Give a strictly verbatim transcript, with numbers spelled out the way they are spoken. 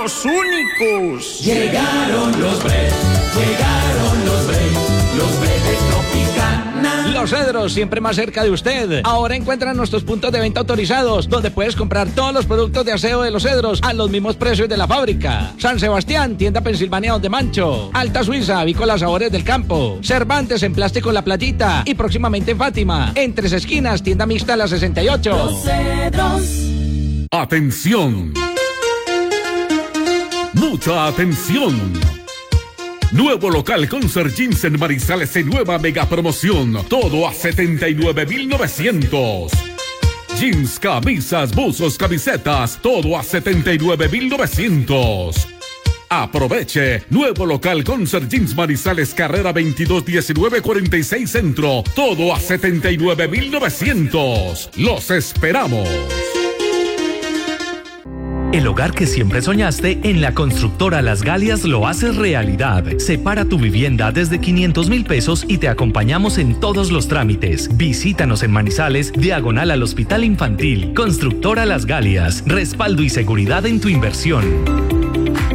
los únicos. Llegaron los Bread, llegaron los Bread, los Bread de Tropicana. Los Cedros, siempre más cerca de usted. Ahora encuentran nuestros puntos de venta autorizados, donde puedes comprar todos los productos de aseo de Los Cedros a los mismos precios de la fábrica. San Sebastián, tienda Pensilvania Donde Mancho. Alta Suiza, avícolas sabores del campo. Cervantes en plástico La Platita. Y próximamente en Fátima. En Tres Esquinas, tienda mixta La sesenta y ocho. Los Cedros. Atención. Mucha atención. Nuevo local Concert Jeans en Manizales en nueva mega promoción. Todo a setenta y nueve mil novecientos. Jeans, camisas, buzos, camisetas. Todo a setenta y nueve mil novecientos. Aproveche. Nuevo local Concert Jeans Manizales, carrera veintidós diecinueve cuarenta y seis Centro. Todo a setenta y nueve mil novecientos. Los esperamos. El hogar que siempre soñaste, en la constructora Las Galias lo haces realidad. Separa tu vivienda desde quinientos mil pesos y te acompañamos en todos los trámites. Visítanos en Manizales, diagonal al Hospital Infantil. Constructora Las Galias, respaldo y seguridad en tu inversión.